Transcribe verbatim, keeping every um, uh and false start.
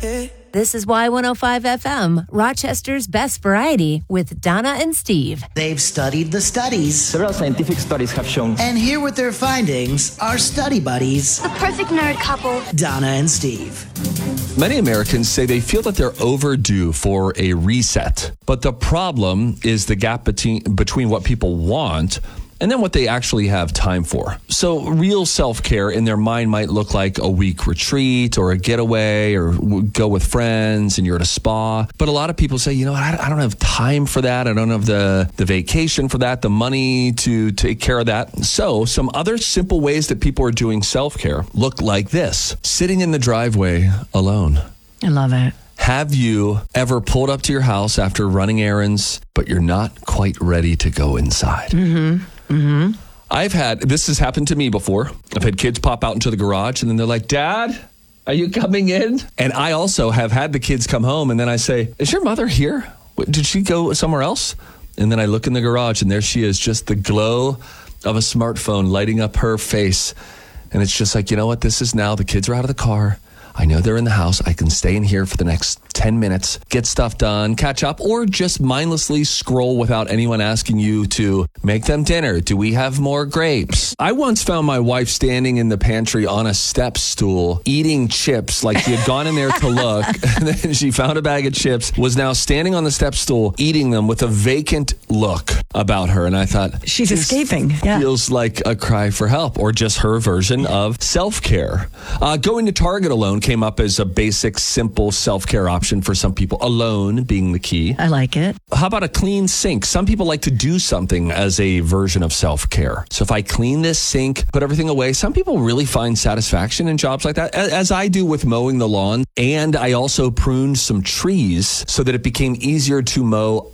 This is Y one oh five F M, Rochester's best variety with Donna and Steve. They've studied the studies. Several scientific studies have shown. And here with their findings are study buddies, the perfect nerd couple, Donna and Steve. Many Americans say they feel that they're overdue for a reset. But the problem is the gap between, between what people want and then what they actually have time for. So real self-care in their mind might look like a week retreat or a getaway or go with friends and you're at a spa. But a lot of people say, you know what, I don't have time for that. I don't have the, the vacation for that, the money to take care of that. So some other simple ways that people are doing self-care look like this. Sitting in the driveway alone. I love it. Have you ever pulled up to your house after running errands, but you're not quite ready to go inside? Mm-hmm. Mm-hmm. I've had, this has happened to me before. I've had kids pop out into the garage and then they're like, Dad, are you coming in? And I also have had the kids come home and then I say, is your mother here? Did she go somewhere else? And then I look in the garage and there she is, just the glow of a smartphone lighting up her face. And it's just like, you know what? This is now, the kids are out of the car. I know they're in the house. I can stay in here for the next ten minutes, get stuff done, catch up, or just mindlessly scroll without anyone asking you to make them dinner. Do we have more grapes? I once found my wife standing in the pantry on a step stool, eating chips, like she had gone in there to look, and then she found a bag of chips, was now standing on the step stool, eating them with a vacant look about her. And I thought, she's escaping. Yeah. Feels like a cry for help, or just her version of self-care. Uh, going to Target alone came up as a basic, simple self-care option for some people, alone being the key. I like it. How about a clean sink? Some people like to do something as a version of self-care. So if I clean this sink, put everything away, some people really find satisfaction in jobs like that, as I do with mowing the lawn. And I also pruned some trees so that it became easier to mow